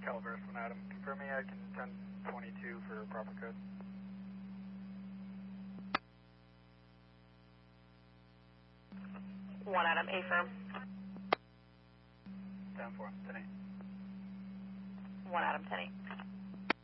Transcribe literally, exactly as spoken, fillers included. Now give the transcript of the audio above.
Calaveras, one Adam. Confirm me, I can ten twenty-two for proper code. One Adam, A firm. ten four, ten eight. One Adam, ten eight.